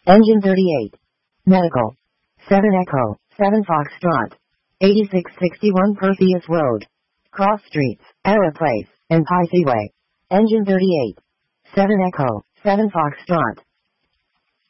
Engine 38. Medical. 7 Echo, 7 Foxtrot. 8661 Perseus Road. Cross Streets, Era Place, and Pie Seaway. Engine 38. 7 Echo, 7 Foxtrot.